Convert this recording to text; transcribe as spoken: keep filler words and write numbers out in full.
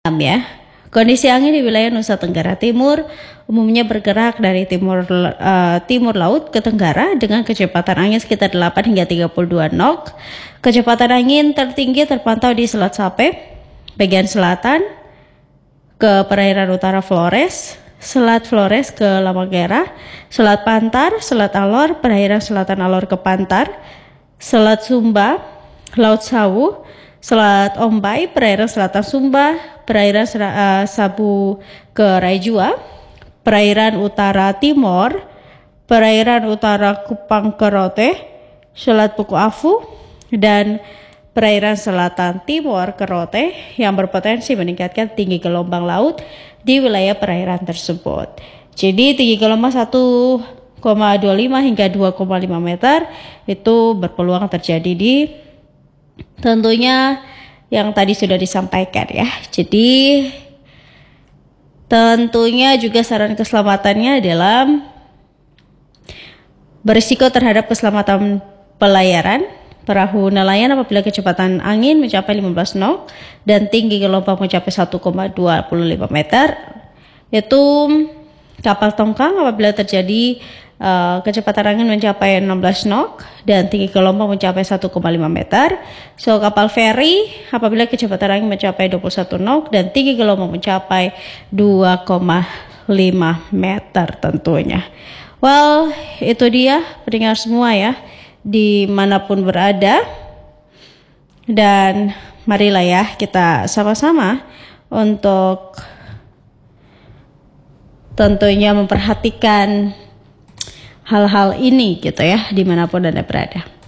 Ya, kondisi angin di wilayah Nusa Tenggara Timur umumnya bergerak dari timur uh, timur laut ke tenggara dengan kecepatan angin sekitar delapan hingga tiga puluh dua knot. Kecepatan angin tertinggi terpantau di Selat Sape, bagian selatan ke perairan utara Flores, Selat Flores ke Lamagera, Selat Pantar, Selat Alor, perairan selatan Alor ke Pantar, Selat Sumba, Laut Sawu, Selat Ombai, perairan selatan Sumba, perairan uh, Sabu ke Raijua, perairan utara Timor, perairan utara Kupang ke Rote, Selat Puku Afu, dan perairan selatan Timor ke Rote yang berpotensi meningkatkan tinggi gelombang laut di wilayah perairan tersebut. Jadi tinggi gelombang satu koma dua lima hingga dua koma lima meter itu berpeluang terjadi di tentunya yang tadi sudah disampaikan ya. Jadi tentunya juga saran keselamatannya adalah berisiko terhadap keselamatan pelayaran perahu nelayan apabila kecepatan angin mencapai lima belas knot dan tinggi gelombang mencapai satu koma dua lima meter. Itu kapal tongkang apabila terjadi uh, kecepatan angin mencapai enam belas knot dan tinggi gelombang mencapai satu koma lima meter. So kapal feri apabila kecepatan angin mencapai dua puluh satu knot dan tinggi gelombang mencapai dua koma lima meter tentunya. Well, itu dia pendengar semua ya, dimanapun berada, dan marilah ya kita sama-sama untuk tentunya memperhatikan hal-hal ini gitu ya, dimanapun Anda berada.